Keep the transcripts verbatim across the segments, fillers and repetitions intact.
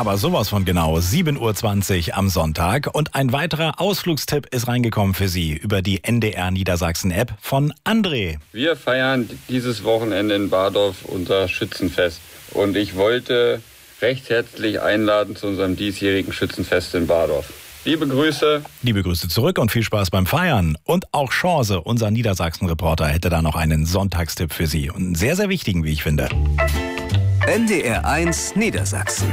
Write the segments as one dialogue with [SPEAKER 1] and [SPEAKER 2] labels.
[SPEAKER 1] Aber sowas von genau, sieben Uhr zwanzig am Sonntag. Und ein weiterer Ausflugstipp ist reingekommen für Sie über die N D R Niedersachsen-App von André.
[SPEAKER 2] Wir feiern dieses Wochenende in Bardorf unser Schützenfest. Und ich wollte recht herzlich einladen zu unserem diesjährigen Schützenfest in Bardorf. Liebe Grüße.
[SPEAKER 1] Liebe Grüße zurück und viel Spaß beim Feiern. Und auch Chance, unser Niedersachsen-Reporter, hätte da noch einen Sonntagstipp für Sie. Und einen sehr, sehr wichtigen, wie ich finde.
[SPEAKER 3] N D R eins Niedersachsen.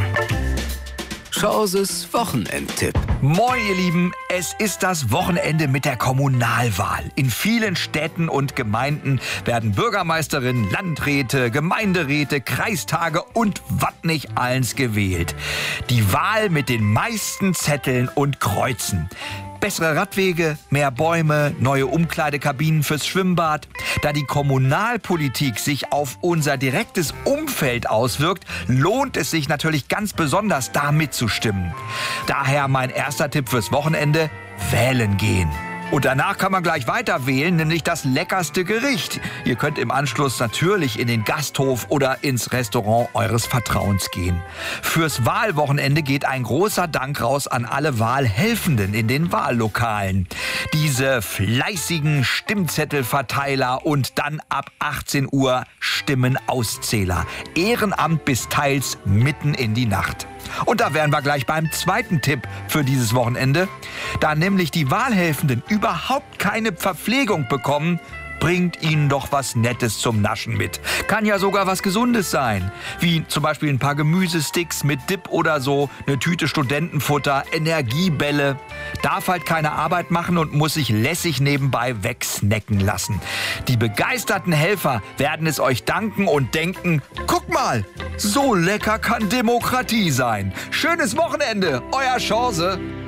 [SPEAKER 3] Chances Wochenendtipp.
[SPEAKER 4] Moin ihr Lieben, es ist das Wochenende mit der Kommunalwahl. In vielen Städten und Gemeinden werden Bürgermeisterinnen, Landräte, Gemeinderäte, Kreistage und was nicht alles gewählt. Die Wahl mit den meisten Zetteln und Kreuzen. Bessere Radwege, mehr Bäume, neue Umkleidekabinen fürs Schwimmbad. Da die Kommunalpolitik sich auf unser direktes Umfeld auswirkt, lohnt es sich natürlich ganz besonders, da mitzustimmen. Daher mein erster Tipp fürs Wochenende: wählen gehen. Und danach kann man gleich weiter wählen, nämlich das leckerste Gericht. Ihr könnt im Anschluss natürlich in den Gasthof oder ins Restaurant eures Vertrauens gehen. Fürs Wahlwochenende geht ein großer Dank raus an alle Wahlhelfenden in den Wahllokalen. Diese fleißigen Stimmzettelverteiler und dann ab achtzehn Uhr Stimmenauszähler. Ehrenamt bis teils mitten in die Nacht. Und da wären wir gleich beim zweiten Tipp für dieses Wochenende. Da nämlich die Wahlhelfenden überhaupt keine Verpflegung bekommen, bringt ihnen doch was Nettes zum Naschen mit. Kann ja sogar was Gesundes sein. Wie zum Beispiel ein paar Gemüsesticks mit Dip oder so, eine Tüte Studentenfutter, Energiebälle. Darf halt keine Arbeit machen und muss sich lässig nebenbei wegsnacken lassen. Die begeisterten Helfer werden es euch danken und denken: guck mal, so lecker kann Demokratie sein. Schönes Wochenende, euer Chance.